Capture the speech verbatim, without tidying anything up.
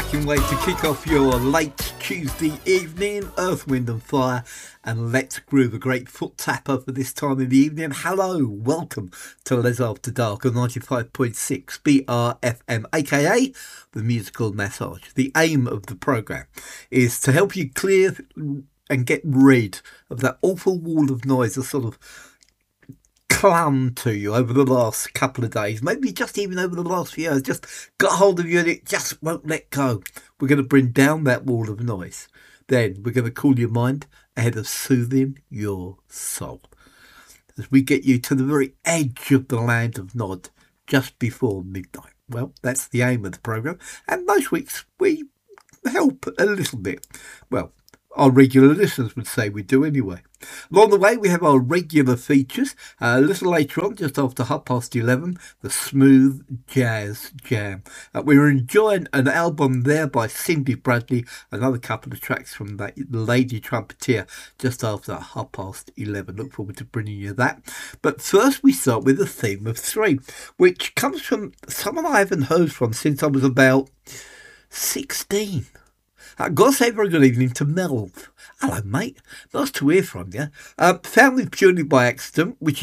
cracking way to kick off your late Tuesday evening. Earth, Wind and Fire and Let's Groove, a great foot tapper for this time of the evening. Hello, welcome to Les After Dark on ninety-five point six B R F M, aka the Musical Massage. The aim of the programme is to help you clear and get rid of that awful wall of noise that sort of clung to you over the last couple of days, maybe just even over the last few years, just got hold of you and it just won't let go. We're going to bring down that wall of noise. Then we're going to cool your mind ahead of soothing your soul, as we get you to the very edge of the land of Nod just before midnight. Well, that's the aim of the programme, and most weeks we help a little bit. Well, our regular listeners would say we do anyway. Along the way, we have our regular features. Uh, a little later on, just after half past eleven, the Smooth Jazz Jam. Uh, we were enjoying an album there by Cindy Bradley, another couple of tracks from that lady trumpeter just after half past eleven. Look forward to bringing you that. But first, we start with the theme of three, which comes from someone I haven't heard from since I was about sixteen. I've got to say very good evening to Mel. Hello, mate. Nice to hear from you. Uh, found me purely by accident, which